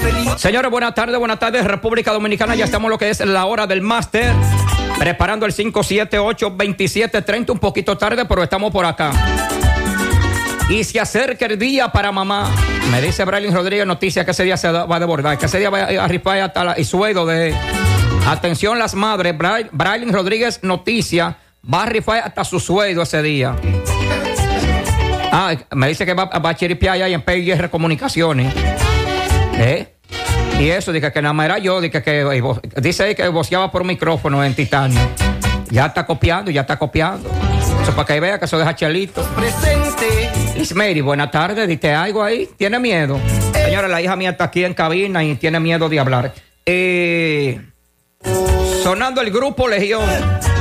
Señores, buenas tardes, República Dominicana. Ya estamos en lo que es la hora del máster. Preparando el 578-2730, un poquito tarde, pero estamos por acá. Y se acerca el día para mamá. Me dice Braylin Rodríguez, noticia que ese día se va a desbordar, que ese día va a rifar hasta el sueldo de... Atención las madres, Braylin Rodríguez, noticia, va a rifar hasta su sueldo ese día. Me dice que va a chiripiar allá en PIR Comunicaciones. Y eso, dije que nada más era yo, dije que dice ahí que voceaba por micrófono en titanio. Ya está copiando. Eso para que vea que eso deja chelito. Presente. Ismeri, buenas tardes, diste algo ahí, ¿tiene miedo? Señora, la hija mía está aquí en cabina y tiene miedo de hablar. Sonando el grupo Legión.